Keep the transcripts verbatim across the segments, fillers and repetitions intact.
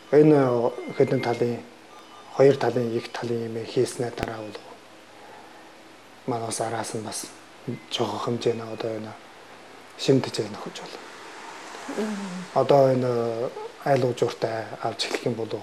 энэ хэдэн талын хоёр талын их талын юм хийснээр дараа бол манаас араас нь бас жоох хэмжээний одоо энэ шимтэж нөхөж байна. Одоо энэ айл уужууртай авч эхлэх юм бол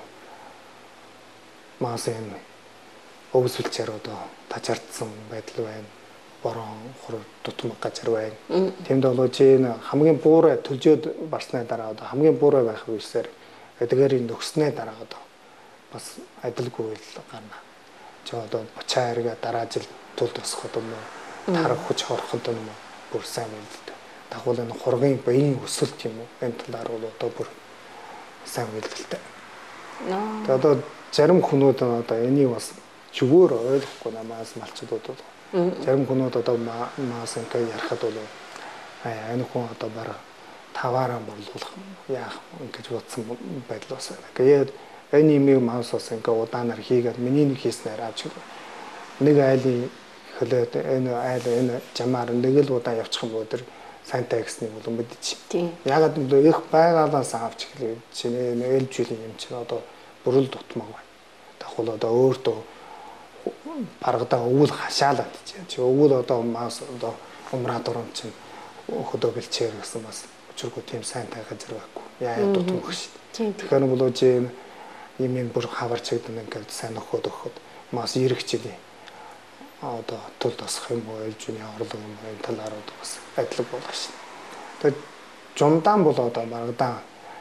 маас энэ өвсөлчээр одоо тачаардсан байдал байна. Борон хур тутмаг газар байна. Тэмд болоо чи энэ хамгийн буурай төлжөөд барсны дараа одоо хамгийн буурай байх үеэр эдгээрийн нөхснээ дараа одоо бас адилгүй л гарна. Чи одоо бочаа хэрэгэ дараа жил тул тосход юм уу? Тарах хүч хорход юм уу? Бүр сайн байна л дээ. Дагвал энэ хургийн баян өсөлт юм уу? Энэ талаар бол одоо бүр сайн үйлдэлтэй. Тэгээд одоо зарим хүмүүс одоо энийг бас чигөөр ойлгохгүй намаас малчдууд бол зарим хүмүүс одоо маас ингээ ярахад бол аа энэ хүн одоо бараг таваараа борлуулах яах ингэж бодсон байдал бас байна. Тэгээд энэ имийг маас бас ингээ удаанаар хийгээд миний нэг хийснээр авч нэг айлын хөлөөд энэ айл энэ жамаар нэг л удаа явчих юм бол тэр сайнтай гэсний бол мэдчих. Ягаад гэвэл их байгалаас авч эхлэв. Чиний ээлж жилийн юм чинь одоо бүрэл дутмаг байна. Дахвал одоо өөртөө паргада өвөл хашаалаад чи өвөл одоо маас одоо умраа дурам чинь хөдөө бэлчээр гэсэн бас учиргүй тийм сайнтай газар байхгүй. Яа дутмаг шүү. Тэгэхээр бол чи юм юм бүр хаварчигдан ингээд сайн нөхөд өгөхөд маас ирэх жилийн одоо тул тасах юм уу ээлжүний орлого юм энэ талаар бас адилхан болох шин. Тэгээд жумдаан бол одоо маргадан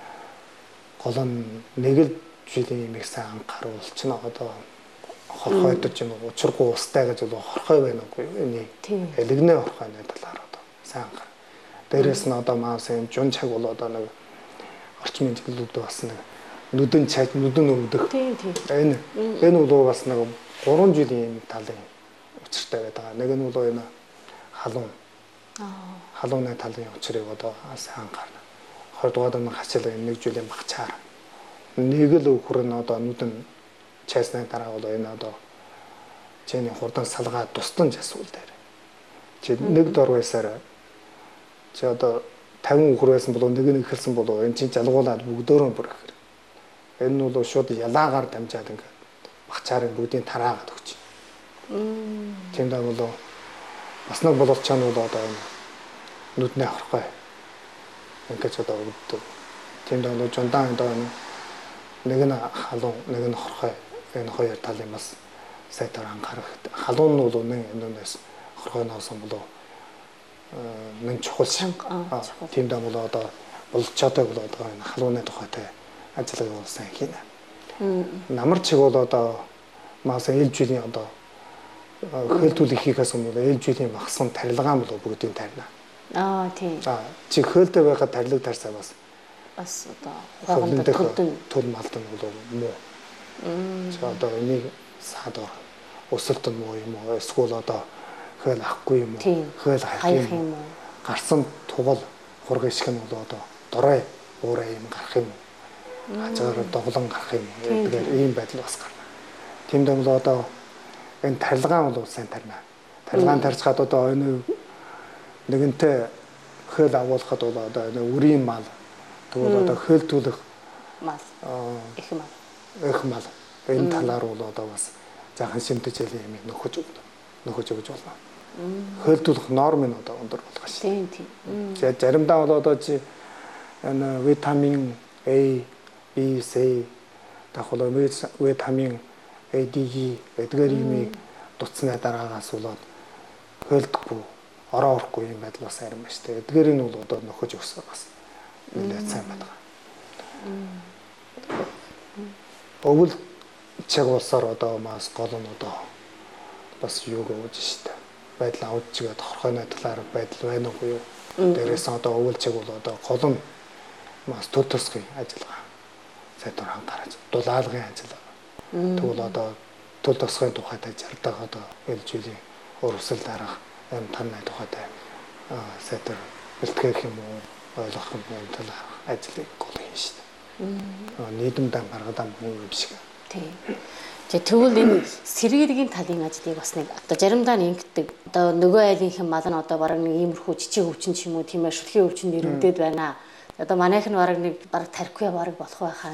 гол нь нэг л жилийн юм их сайн анхааруулчихна одоо хорхойдож юм уу учиргүй устай гэж бол хорхой байна уу энийг элэгнээ хорхойны талаар одоо сайн анхаар. Дээрээс нь одоо маас юм жун чаг бол одоо нэг орчмын чиглэлүүд бас нэг нүдэн чаг нүдэн өвдөх. Энэ энэ бол бас нэг гурван жилийн талын учиртай байдаг. Нэг нь бол энэ халуун. Аа. Халууны талын учрыг одоо сайн анхаарна. Хоёрдугаар нь хачаал нэг жилийн багчаар. Нэг л өхөр нь одоо нүдэн чайсны дараа бол энэ одоо чиний хурдан салгаа тусдан жасвал дээр. Чи нэг дор байсаар чи одоо тавин өхөр байсан бол нэг нь ихэлсэн бол энэ чинь жалгуулаад бүгдөөрөө бүр ихэр. Энэ нь бол шууд ялаагаар дамжаад ингээд багчаарыг бүгдийг тараагаад өгч. Тэмдэг бол бас нэг боловчаан бол одоо энэ нүднээ хорхой. Ингээд одоо өгдөг. Тэмдэг бол жундаан одоо нэг нь халуун нэг нь хорхой. Энэ хоёр талын бас сайтар анхаарах. Халуун нь бол нэг энэс хорхойноос бол нэг чухал шанг. Тэмдэг бол одоо болцоотой бол одоо энэ халууны тухайтай ажиллагаа бол сайн хийнэ. Намар чиг бол одоо маас ээлж жилийн одоо хөөлтүүлэх хийхээс өмнө ээлж жилийн багсан тарилгаан бол бүгдийн тарина. Аа тийм. За чи хөөлтэй байхад тарилга тарсаа бас бас одоо хоолндох тул малдан бол муу. За одоо энийг садор өсөлт нь муу юм уу эсвэл одоо хөөл ахгүй юм уу хөөл хайх юм уу гарсан тугал хург ишг нь бол одоо дорой уурай юм гарах юм уу хажаар доглон гарах юм уу гэдэг ийм байдал бас гарна. Тэмдэг бол одоо энэ тарилгаан бол сайн тарина. Тарилгаан тарьцгаад одоо энэ нэгэнтээ хөөл агуулхад бол одоо энэ үрийн мал тэгвэл одоо хөөлтүүлэх мал их мал их мал энэ талаар бол одоо бас заахан шимтэж юм нөхөж өгнө. Нөхөж өгж болно. Хөөлтүүлэх норм нь одоо өндөр болох шээ. Тийм тийм. За заримдаа бол одоо чи энэ витамин A, B, C дахвал витамин A, D, E эдгээр имийг дутсны дараагаас болоод хөөлдөхгүй ороо орохгүй юм байдал бас арим ба штэ. Эдгээрийг нь бол одоо нөхөж өгсөө бас нэлээд сайн байна. Өвөл чаг улсаар одоо маас гол нь одоо бас юу гэж штэ. Байдал авч чигээд хорхойны талаар байдал байна уу юу? Дээрээс одоо өвөл чаг бол одоо гол нь маас төр төсгийн ажиллагаа. Сайтар хангараж дулаалгын ажиллагаа. Тэгвэл одоо төл тосгын тухайтай зардаг одоо ээлж жилийн урвсал дарах юм танай тухайтай сайтар бэлтгэх юм уу ойлгох юм уу талаар ажлыг гол хийн шүү дээ. Нийтэмдээ маргадан юм шиг. Тийм. Тэгвэл энэ сэргийлгийн талын ажлыг бас нэг одоо заримдаа ингэдэг. Одоо нөгөө айлынхан мал нь одоо бараг нэг иймэрхүү жижиг өвчин ч юм уу тийм ээ шүлгийн өвчин нэрвдэд байна. Одоо манайх нь бараг нэг бараг тархиа бараг болох байхаа